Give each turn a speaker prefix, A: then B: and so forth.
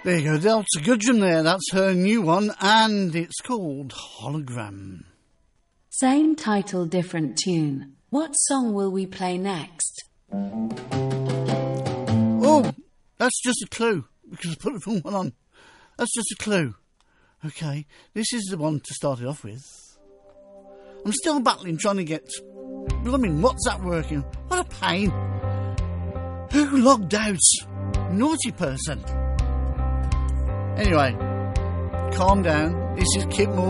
A: There you go, Delta Goodrum there. That's her new one, and it's called Hologram.
B: Same title, different tune. What song will we play next?
A: Oh, that's just a clue, because I put the wrong one on. That's just a clue. Okay, this is the one to start it off with. I'm still battling, trying to get... Blooming, what's that working? What a pain. Who logged out? Naughty person. Anyway, calm down. This is Kit Moore.